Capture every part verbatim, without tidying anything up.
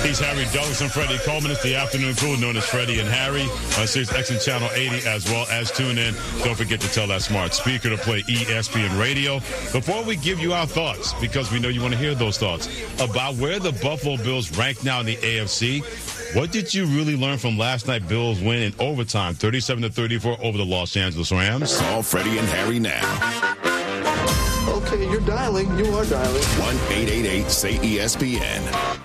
He's Harry Douglas and Freddie Coleman. It's the afternoon crew known as Freddie and Harry on Sirius X M Channel eighty, as well as tune in. Don't forget to tell that smart speaker to play E S P N Radio. Before we give you our thoughts, because we know you want to hear those thoughts, about where the Buffalo Bills rank now in the A F C, what did you really learn from last night's Bills win in overtime, thirty-seven to thirty-four over the Los Angeles Rams? Call Freddie and Harry now. Okay, you're dialing. You are dialing. one eight eight eight say E S P N.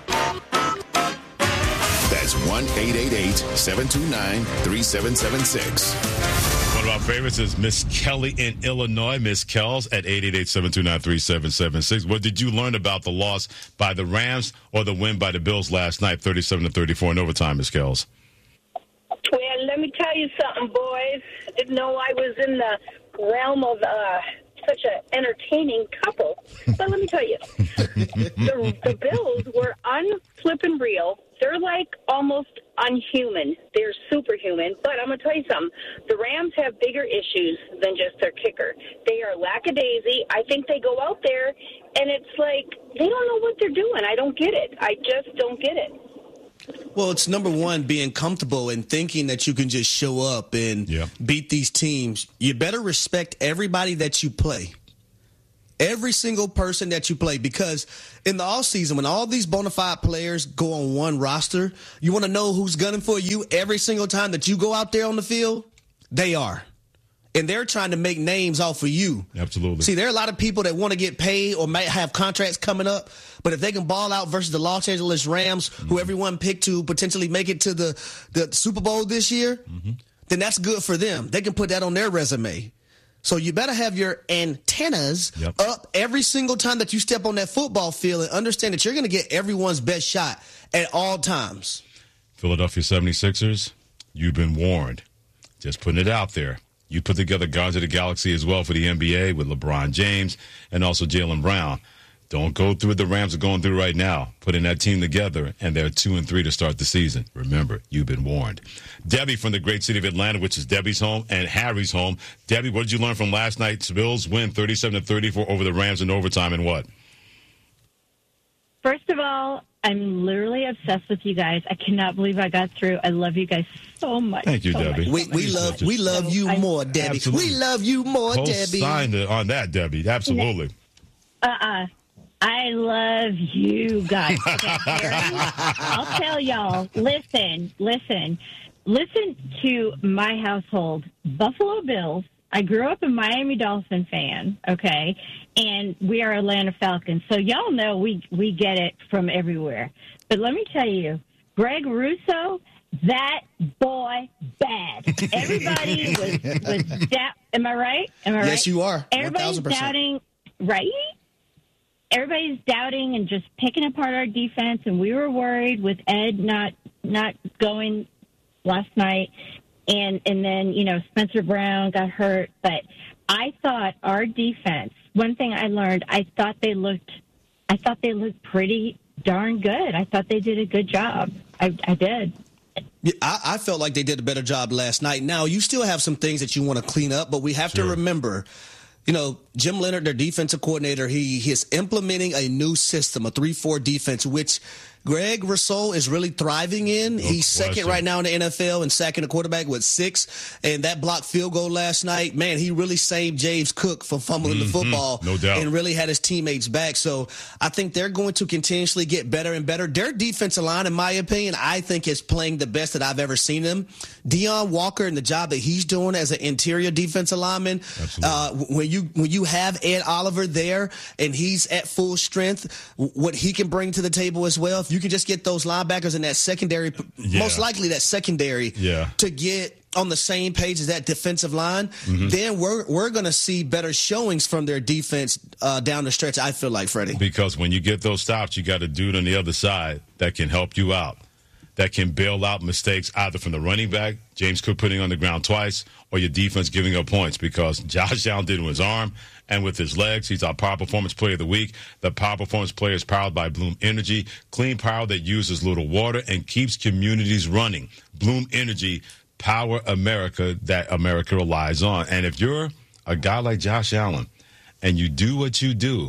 That's one eight eight eight seven two nine three seven seven six. One of our favorites is Miss Kelly in Illinois. Miss Kells at eight eight eight seven two nine three seven seven six. What did you learn about the loss by the Rams or the win by the Bills last night, thirty-seven to thirty-four in overtime, Miss Kells? Well, let me tell you something, boys. Didn't know I was in the realm of uh, such an entertaining couple. But let me tell you, the, the Bills were unflippin' real. They're like almost unhuman. They're superhuman. But I'm going to tell you something. The Rams have bigger issues than just their kicker. They are lackadaisy. I think they go out there, and it's like they don't know what they're doing. I don't get it. I just don't get it. Well, it's number one, being comfortable and thinking that you can just show up and yeah. beat these teams. You better respect everybody that you play. Every single person that you play, because in the offseason, when all these bona fide players go on one roster, you want to know who's gunning for you every single time that you go out there on the field? They are. And they're trying to make names off of you. Absolutely. See, there are a lot of people that want to get paid or might have contracts coming up, but if they can ball out versus the Los Angeles Rams, mm-hmm. who everyone picked to potentially make it to the, the Super Bowl this year, mm-hmm. then that's good for them. They can put that on their resume. So you better have your antennas yep. up every single time that you step on that football field and understand that you're going to get everyone's best shot at all times. Philadelphia seventy-sixers, you've been warned. Just putting it out there. You put together Guardians of the Galaxy as well for the N B A with LeBron James and also Jaylen Brown. Don't go through what the Rams are going through right now. Putting that team together, and they're two and three to start the season. Remember, you've been warned. Debbie from the great city of Atlanta, which is Debbie's home and Harry's home. Debbie, what did you learn from last night's Bills win, thirty-seven to thirty-four over the Rams in overtime, and what? First of all, I'm literally obsessed with you guys. I cannot believe I got through. I love you guys so much. Thank you, so Debbie. Much, we so we love much. we love you more, Debbie. Absolutely. We love you more, Post Debbie. signed on that, Debbie. Absolutely. Uh-uh. I love you guys. Okay, I'll tell y'all, listen, listen. Listen to my household. Buffalo Bills. I grew up a Miami Dolphin fan, okay? And we are Atlanta Falcons. So y'all know we, we get it from everywhere. But let me tell you, Greg Russo, that boy bad. Everybody was, was doubt. Am I right? Am I right? Yes, you are. Everybody's doubting, right? Everybody's doubting and just picking apart our defense, and we were worried with Ed not not going last night, and and then you know Spencer Brown got hurt. But I thought our defense. One thing I learned, I thought they looked, I thought they looked pretty darn good. I thought they did a good job. I, I did. Yeah, I, I felt like they did a better job last night. Now you still have some things that you want to clean up, but we have sure. to remember. You know, Jim Leonard, their defensive coordinator, he, he is implementing a new system, a three four defense, which Greg Rousseau is really thriving in. No He's question. second right now in the N F L and sacking a quarterback with six. And that blocked field goal last night, man, he really saved James Cook from fumbling mm-hmm. the football. No doubt. And really had his teammates back. So I think they're going to continuously get better and better. Their defensive line, in my opinion, I think is playing the best that I've ever seen them. Deion Walker and the job that he's doing as an interior defensive lineman. Uh, when you when you have Ed Oliver there and he's at full strength, what he can bring to the table as well. If you can just get those linebackers in that secondary, yeah. most likely that secondary, yeah. to get on the same page as that defensive line, mm-hmm. then we're we're going to see better showings from their defense uh, down the stretch, I feel like, Freddie. Because when you get those stops, you got a dude on the other side that can help you out, that can bail out mistakes either from the running back, James Cook putting on the ground twice, or your defense giving up points, because Josh Allen did it with his arm and with his legs. He's our Power Performance Player of the Week. The Power Performance Player is powered by Bloom Energy, clean power that uses little water and keeps communities running. Bloom Energy, power America that America relies on. And if you're a guy like Josh Allen and you do what you do,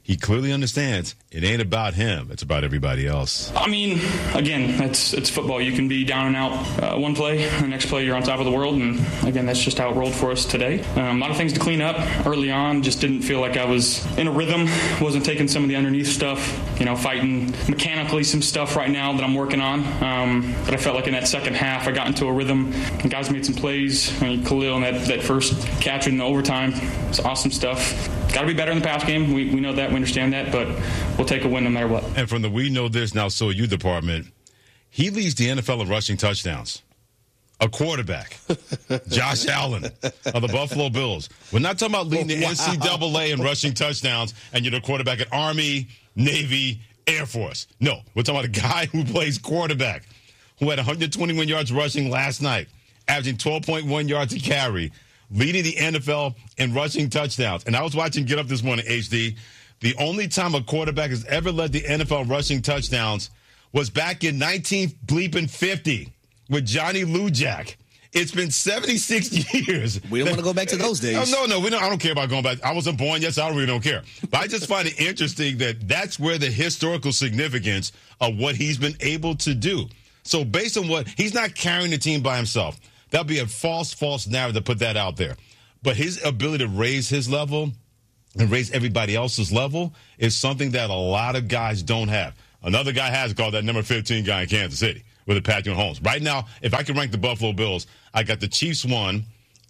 he clearly understands it ain't about him. It's about everybody else. I mean, again, it's it's football. You can be down and out uh, one play, the next play you're on top of the world, and again, that's just how it rolled for us today. Um, a lot of things to clean up early on. Just didn't feel like I was in a rhythm. Wasn't taking some of the underneath stuff, you know, fighting mechanically some stuff right now that I'm working on. Um, but I felt like in that second half, I got into a rhythm, and guys made some plays. I mean, Khalil in that, that first catch in the overtime, it's awesome stuff. Got to be better in the pass game. We we know that. We understand that. But we'll take a win no matter what. And from the We Know This, Now So You department, he leads the N F L in rushing touchdowns. A quarterback, Josh Allen of the Buffalo Bills. We're not talking about leading the wow. N C double A in rushing touchdowns, and you're the quarterback at Army, Navy, Air Force. No, we're talking about a guy who plays quarterback, who had one hundred twenty-one yards rushing last night, averaging twelve point one yards a carry, leading the N F L in rushing touchdowns. And I was watching Get Up this morning, H D. The only time a quarterback has ever led the N F L rushing touchdowns was back in nineteen bleeping fifty with Johnny Lujack. It's been seventy-six years. We don't want to go back to those days. No, no, we don't. I don't care about going back. I wasn't born yet, so I really don't care. But I just find it interesting that that's where the historical significance of what he's been able to do. So based on what, he's not carrying the team by himself. That'd be a false, false narrative to put that out there. But his ability to raise his level and raise everybody else's level is something that a lot of guys don't have. Another guy has called that number fifteen guy in Kansas City with a Patrick Mahomes. Right now, if I could rank the Buffalo Bills, I got the Chiefs one.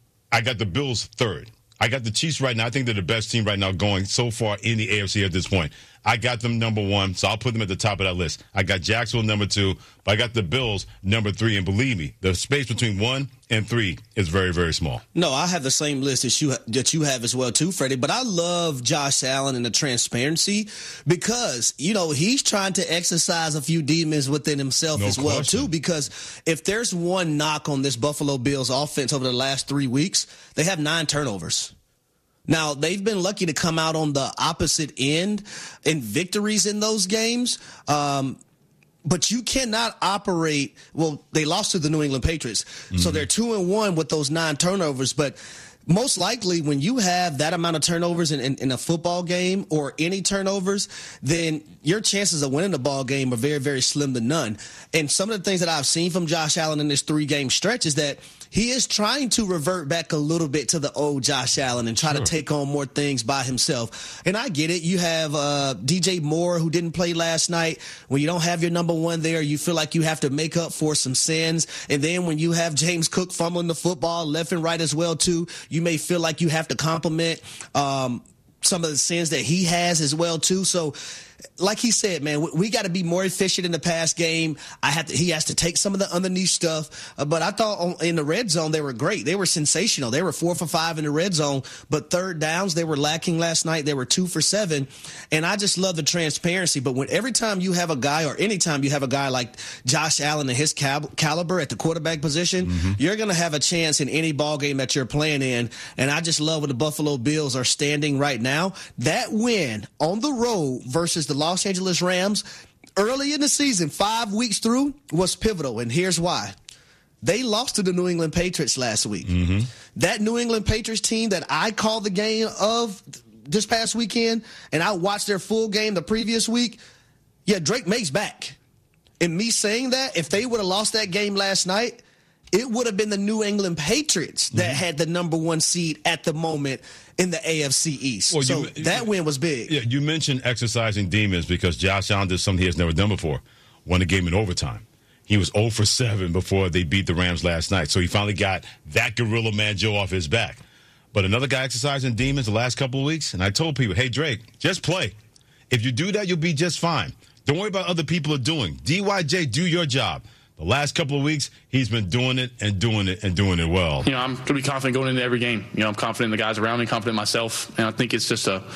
I got the Bills third. I got the Chiefs right now. I think they're the best team right now going so far in the A F C at this point. I got them number one, so I'll put them at the top of that list. I got Jacksonville number two, but I got the Bills number three. And believe me, the space between one and three is very, very small. No, I have the same list that you that you have as well too, Freddie. But I love Josh Allen and the transparency because, you know, he's trying to exercise a few demons within himself No as well question. too. Because if there's one knock on this Buffalo Bills offense over the last three weeks, they have nine turnovers. Now, they've been lucky to come out on the opposite end in victories in those games. Um, but you cannot operate. Well, they lost to the New England Patriots. Mm-hmm. So they're two and one with those nine turnovers. But most likely when you have that amount of turnovers in, in, in a football game or any turnovers, then your chances of winning the ball game are very, very slim to none. And some of the things that I've seen from Josh Allen in this three-game stretch is that he is trying to revert back a little bit to the old Josh Allen and try sure. to take on more things by himself. And I get it. You have uh, D J Moore, who didn't play last night. When you don't have your number one there, you feel like you have to make up for some sins. And then when you have James Cook fumbling the football left and right as well, too, you may feel like you have to compliment um, some of the sins that he has as well, too. So, like he said, man, we, we got to be more efficient in the pass game. I have to, he has to take some of the underneath stuff. Uh, but I thought on, in the red zone, they were great. They were sensational. They were four for five in the red zone. But third downs, they were lacking last night. They were two for seven. And I just love the transparency. But when every time you have a guy or anytime you have a guy like Josh Allen and his cal- caliber at the quarterback position, mm-hmm. you're going to have a chance in any ball game that you're playing in. And I just love where the Buffalo Bills are standing right now. That win on the road versus the Los Angeles Rams early in the season, five weeks through, was pivotal. And here's why. They lost to the New England Patriots last week. Mm-hmm. That New England Patriots team that I called the game of this past weekend, and I watched their full game the previous week, yeah, Drake Maye's back. And me saying that, if they would have lost that game last night, it would have been the New England Patriots that mm-hmm. had the number one seed at the moment in the A F C East. Well, so you, that win was big. Yeah, you mentioned exercising demons because Josh Allen did something he has never done before. Won the game in overtime. He was zero for seven before they beat the Rams last night. So he finally got that Gorilla Man Joe off his back. But another guy exercising demons the last couple of weeks, and I told people, hey, Drake, just play. If you do that, you'll be just fine. Don't worry about what other people are doing. D Y J, do your job. The last couple of weeks, he's been doing it and doing it and doing it well. You know, I'm going to be confident going into every game. You know, I'm confident in the guys around me, confident in myself. And I think it's just a,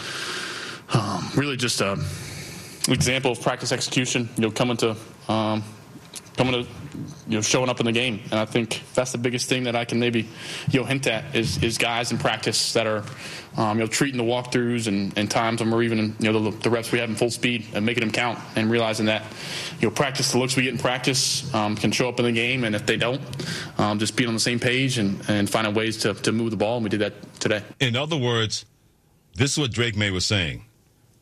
um, really just a example of practice execution, you know, coming to, um, coming to, you know, showing up in the game. And I think that's the biggest thing that I can maybe, you know, hint at is, is guys in practice that are, um, you know, treating the walkthroughs and, and times when we're even, you know, the, the reps we have in full speed and making them count and realizing that, you know, practice, the looks we get in practice um, can show up in the game. And if they don't, um, just being on the same page and, and finding ways to, to move the ball. And we did that today. In other words, this is what Drake Maye was saying.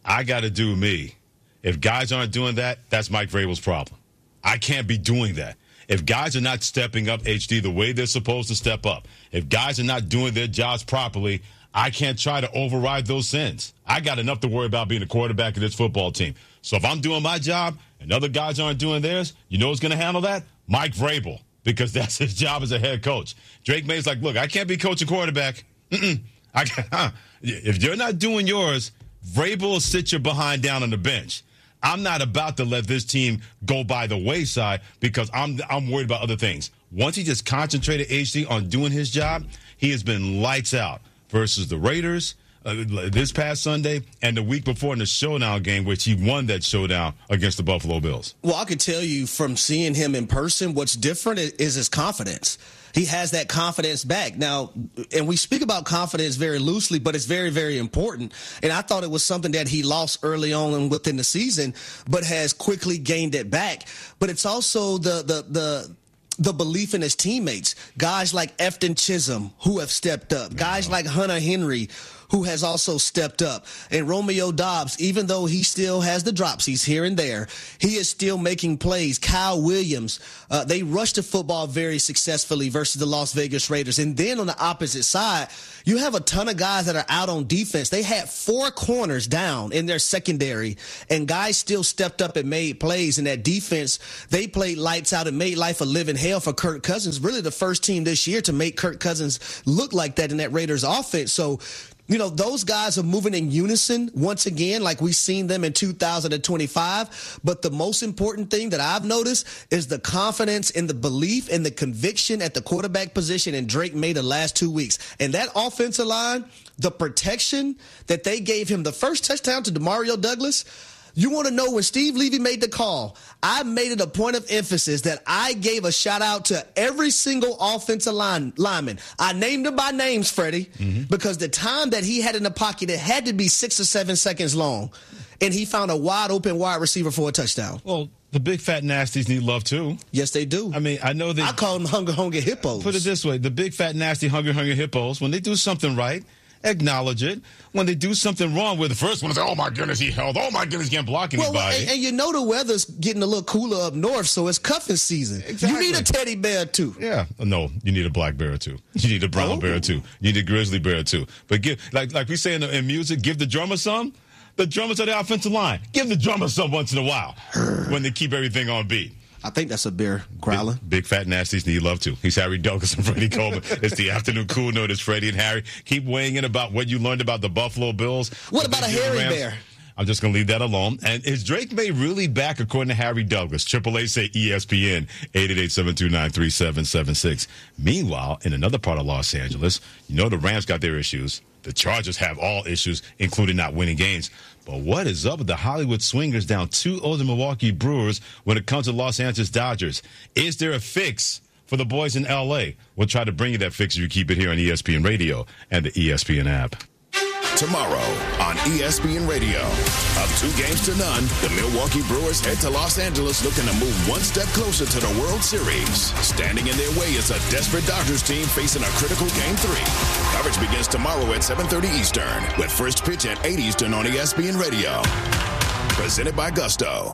I got to do me. If guys aren't doing that, that's Mike Vrabel's problem. I can't be doing that. If guys are not stepping up, H D, the way they're supposed to step up, if guys are not doing their jobs properly, I can't try to override those sins. I got enough to worry about being a quarterback of this football team. So if I'm doing my job and other guys aren't doing theirs, you know who's going to handle that? Mike Vrabel, because that's his job as a head coach. Drake May's like, look, I can't be coaching quarterback. Mm-mm. I can't, huh. If you're not doing yours, Vrabel will sit your behind down on the bench. I'm not about to let this team go by the wayside because I'm I'm worried about other things. Once he just concentrated, H D, on doing his job, he has been lights out versus the Raiders uh, this past Sunday and the week before in the showdown game, which he won that showdown against the Buffalo Bills. Well, I can tell you from seeing him in person, what's different is his confidence. He has that confidence back. Now, and we speak about confidence very loosely, but it's very, very important. And I thought it was something that he lost early on and within the season, but has quickly gained it back. But it's also the the the the belief in his teammates. Guys like Efton Chisholm, who have stepped up. Guys like Hunter Henry, who has also stepped up. And Romeo Doubs, even though he still has the dropsies here and there, he is still making plays. Kyle Williams, uh, they rushed the football very successfully versus the Las Vegas Raiders. And then on the opposite side, you have a ton of guys that are out on defense. They had four corners down in their secondary, and guys still stepped up and made plays. And that defense, they played lights out and made life a living hell for Kirk Cousins. Really the first team this year to make Kirk Cousins look like that in that Raiders offense. So, you know, those guys are moving in unison once again, like we've seen them in two thousand twenty-five. But the most important thing that I've noticed is the confidence and the belief and the conviction at the quarterback position in Drake May the last two weeks. And that offensive line, the protection that they gave him, the first touchdown to DeMario Douglas. You want to know when Steve Levy made the call, I made it a point of emphasis that I gave a shout out to every single offensive line lineman. I named them by names, Freddie, mm-hmm. because the time that he had in the pocket, it had to be six or seven seconds long. And he found a wide open wide receiver for a touchdown. Well, the big fat nasties need love too. Yes, they do. I mean, I know they. I call them hungry, hungry hippos. Put it this way. The big fat nasty hungry, hungry hippos, when they do something right, acknowledge it. When they do something wrong, with the first one is, oh my goodness, he held. Oh my goodness, he can't block anybody. Well, and, and you know the weather's getting a little cooler up north, so it's cuffing season. Exactly. You need a teddy bear too. Yeah. No, you need a black bear too. You need a brown oh. bear too. You need a grizzly bear too. But give, like like we say in, in music, give the drummer some. The drummers are the offensive line. Give the drummer some once in a while when they keep everything on beat. I think that's a bear growling. Big, big fat nasties need love too. He's Harry Douglas and Freddie Coleman. It's the afternoon cool note. It's Freddie and Harry. Keep weighing in about what you learned about the Buffalo Bills. What about a hairy bear? I'm just going to leave that alone. And is Drake May really back, according to Harry Douglas? Triple A say E S P N, eight eight eight, seven two nine, three seven seven six. Meanwhile, in another part of Los Angeles, you know the Rams got their issues. The Chargers have all issues, including not winning games. But what is up with the Hollywood Swingers down two oh to the Milwaukee Brewers when it comes to Los Angeles Dodgers? Is there a fix for the boys in L A? We'll try to bring you that fix if you keep it here on E S P N Radio and the E S P N app. Tomorrow on E S P N Radio. Up two games to none, the Milwaukee Brewers head to Los Angeles looking to move one step closer to the World Series. Standing in their way is a desperate Dodgers team facing a critical Game three. Coverage begins tomorrow at seven thirty Eastern with first pitch at eight Eastern on E S P N Radio. Presented by Gusto.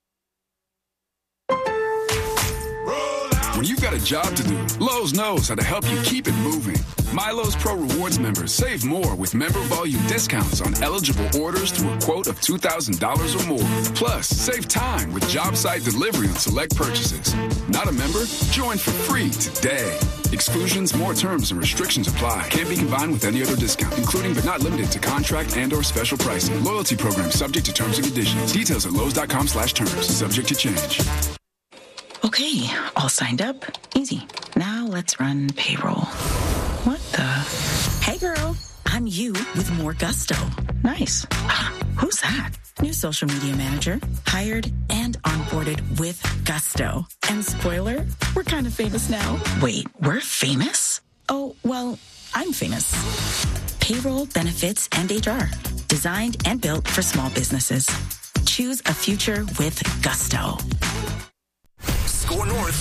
When you've got a job to do, Lowe's knows how to help you keep it moving. MyLowe's Pro Rewards members save more with member volume discounts on eligible orders through a quote of two thousand dollars or more. Plus, save time with job site delivery on select purchases. Not a member? Join for free today. Exclusions, more terms, and restrictions apply. Can't be combined with any other discount, including but not limited to contract and or special pricing. Loyalty program subject to terms and conditions. Details at Lowe's.com slash terms. Subject to change. Okay, all signed up. Easy. Now let's run payroll. What the? Hey, girl. I'm you with more Gusto. Nice. Ah, who's that? New social media manager. Hired and onboarded with Gusto. And spoiler, we're kind of famous now. Wait, we're famous? Oh, well, I'm famous. Payroll, benefits, and H R. Designed and built for small businesses. Choose a future with Gusto. Score North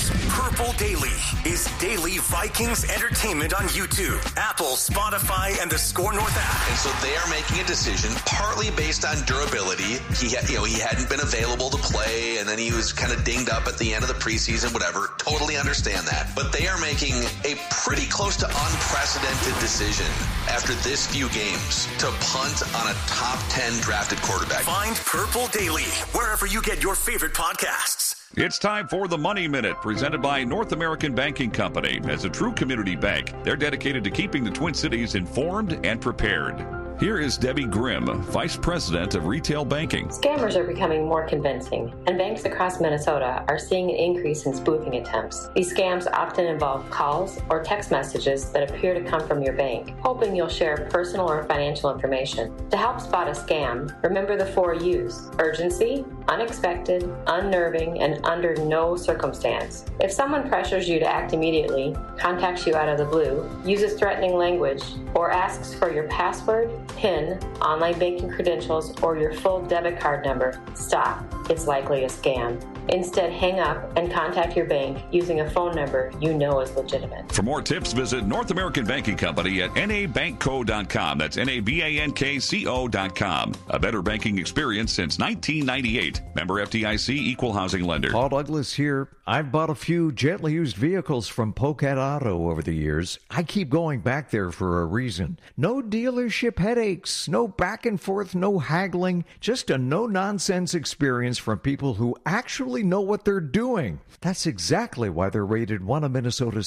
This Purple Daily is daily Vikings entertainment on YouTube, Apple, Spotify, and the Score North app. And so they are making a decision partly based on durability. He, had, you know, he hadn't been available to play, and then he was kind of dinged up at the end of the preseason, whatever. Totally understand that. But they are making a pretty close to unprecedented decision after this few games to punt on a top ten drafted quarterback. Find Purple Daily wherever you get your favorite podcasts. It's time for the Money Minute, presented by North American Banking Company. As a true community bank, they're dedicated to keeping the Twin Cities informed and prepared. Here is Debbie Grimm, Vice President of Retail Banking. Scammers are becoming more convincing, and banks across Minnesota are seeing an increase in spoofing attempts. These scams often involve calls or text messages that appear to come from your bank, hoping you'll share personal or financial information. To help spot a scam, remember the four U's: urgency, unexpected, unnerving, and under no circumstance. If someone pressures you to act immediately, contacts you out of the blue, uses threatening language, or asks for your password, PIN, online banking credentials, or your full debit card number, stop. It's likely a scam. Instead, hang up and contact your bank using a phone number you know is legitimate. For more tips, visit North American Banking Company at N A bank co dot com. That's N A B A N K C O dot com. A better banking experience since nineteen ninety-eight. Member F D I C, Equal Housing Lender. Paul Douglas here. I've bought a few gently used vehicles from Pocat Auto over the years. I keep going back there for a reason. No dealership headaches, no back and forth, no haggling, just a no-nonsense experience from people who actually know what they're doing. That's exactly why they're rated one of Minnesota's